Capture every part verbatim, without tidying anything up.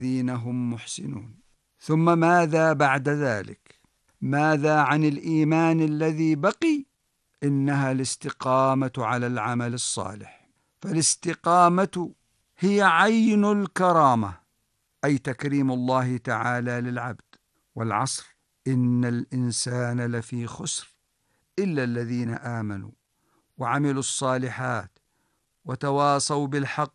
الذين هم محسنون. ثم ماذا بعد ذلك؟ ماذا عن الإيمان الذي بقي؟ إنها الاستقامة على العمل الصالح. فالاستقامة هي عين الكرامة، أي تكريم الله تعالى للعبد. والعصر إن الإنسان لفي خسر إلا الذين آمنوا وعملوا الصالحات وتواصوا بالحق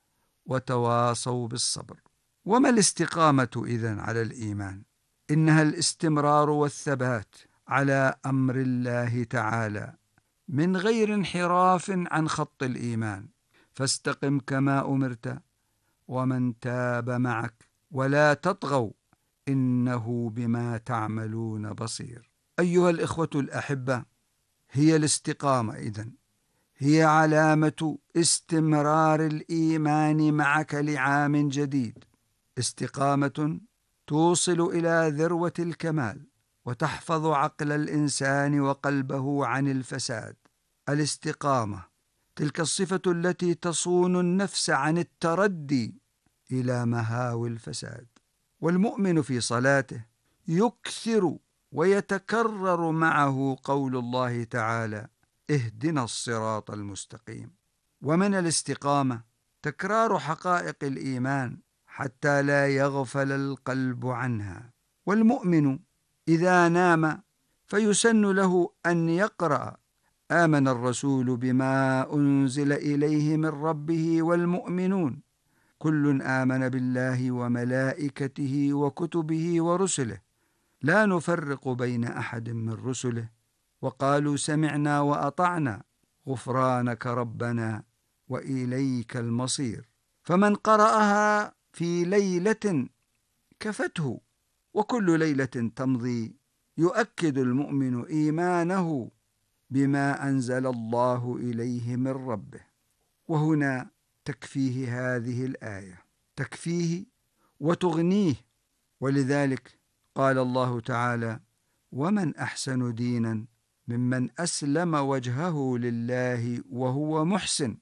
وتواصوا بالصبر. وما الاستقامة إذن على الإيمان؟ إنها الاستمرار والثبات على أمر الله تعالى من غير انحراف عن خط الإيمان. فاستقم كما أمرت ومن تاب معك ولا تطغوا إنه بما تعملون بصير. أيها الإخوة الأحبة، هي الاستقامة إذن هي علامة استمرار الإيمان معك لعام جديد، استقامة توصل إلى ذروة الكمال وتحفظ عقل الإنسان وقلبه عن الفساد. الاستقامة تلك الصفة التي تصون النفس عن التردي إلى مهاوي الفساد. والمؤمن في صلاته يكثر ويتكرر معه قول الله تعالى: اهدنا الصراط المستقيم. ومن الاستقامة تكرار حقائق الإيمان حتى لا يغفل القلب عنها. والمؤمن إذا نام فيسن له أن يقرأ: آمن الرسول بما أنزل إليه من ربه والمؤمنون كل آمن بالله وملائكته وكتبه ورسله لا نفرق بين أحد من رسله وقالوا سمعنا وأطعنا غفرانك ربنا وإليك المصير. فمن قرأها في ليلة كفته، وكل ليلة تمضي يؤكد المؤمن إيمانه بما أنزل الله إليه من ربه. وهنا تكفيه هذه الآية، تكفيه وتغنيه. ولذلك قال الله تعالى: ومن أحسن دينا ممن أسلم وجهه لله وهو محسن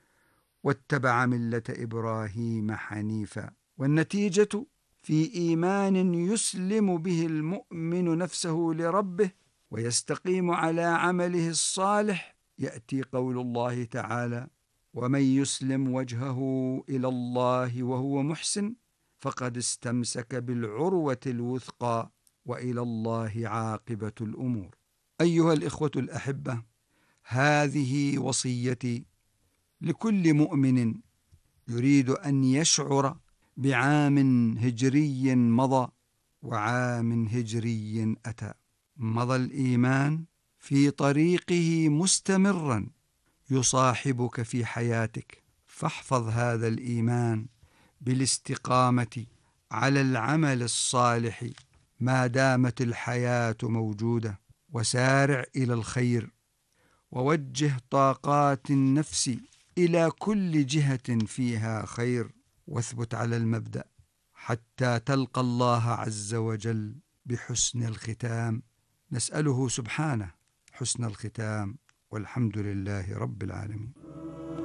واتبع ملة إبراهيم حنيفا. والنتيجة في إيمان يسلم به المؤمن نفسه لربه ويستقيم على عمله الصالح يأتي قول الله تعالى: ومن يسلم وجهه إلى الله وهو محسن فقد استمسك بالعروة الوثقى وإلى الله عاقبة الأمور. أيها الإخوة الأحبة، هذه وصيتي لكل مؤمن يريد أن يشعر بعام هجري مضى وعام هجري أتى. مضى الإيمان في طريقه مستمرا يصاحبك في حياتك، فاحفظ هذا الإيمان بالاستقامة على العمل الصالح ما دامت الحياة موجودة، وسارع إلى الخير ووجه طاقات النفس إلى كل جهة فيها خير، واثبت على المبدأ حتى تلقى الله عز وجل بحسن الختام. نسأله سبحانه حسن الختام، والحمد لله رب العالمين.